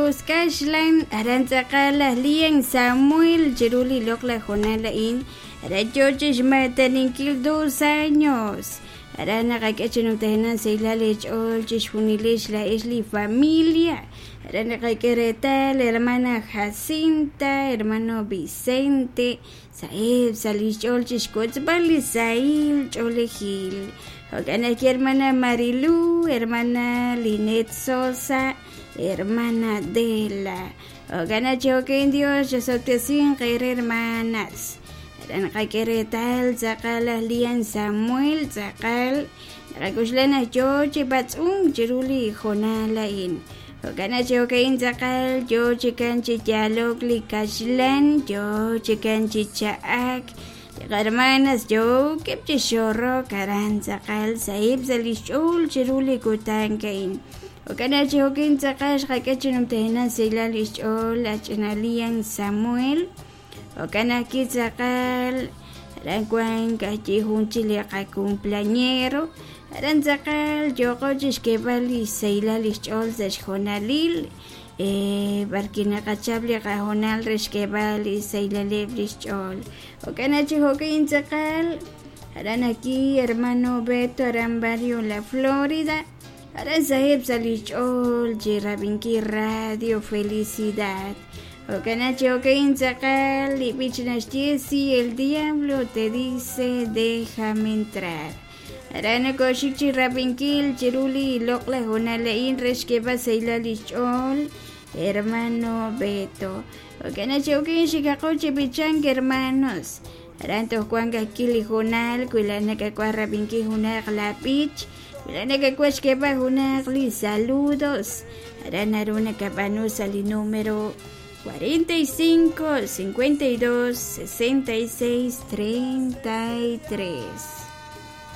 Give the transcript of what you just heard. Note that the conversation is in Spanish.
Dios Kashlan, Aranzakala, Lian Samuel, Jeruli Lokla Jonala in, Arachoches Mataninkil 2 años. Arana Kakachanutanan Seilalech Olchish Funilesh la Esli familia. Arana Kakeretal, hermana Jacinta, hermano Vicente, Saeb, Salish Olchish Kotzbali, Sail, Cholejil. Aquí hermana Marilu, hermana Linet Sosa, hermana Dela. Ogana choque en Dios, yo soy cinco hermanas. Eran Kakeretal, Zakala, Lian Samuel, Zakal, Rakuslana George, Batzum, Jeruli, Jonala in. Ogana choque en Zakal, George Canchi Yalogli, Kashlan, George Canchi Chaak. Hermanas yo que chorro caranza cal saib zalishul chiruli kutankain o kana chokin zakash hakachinum tena silalishol achinalian Samuel o kana kizakal ranquan kachi hunchile ka cumpleañero ranzakal yo coches que vali silalishol zashonalil barkina kachable kajonal reshkebali seilalebrichol o canachi hokin zakal harán aquí hermano Beto harán barrio La Florida harán sahib salichol jirabinki radio felicidad o canachi hokin zakal y bichnashtiesi el diablo te dice déjame entrar. Arana koshikchi rapinkil chiruli lokla honalein reshkeba seilalichol hermano Beto. Okana chokin shikakoche pichang hermanos. Aranto Juan Kakili Jonal, Kuilana Kakwa rapinki Junak la pich, Kuilana Kakwashkeba Junak li saludos. Arana Runa Kapanusa li número 45 52 66 33.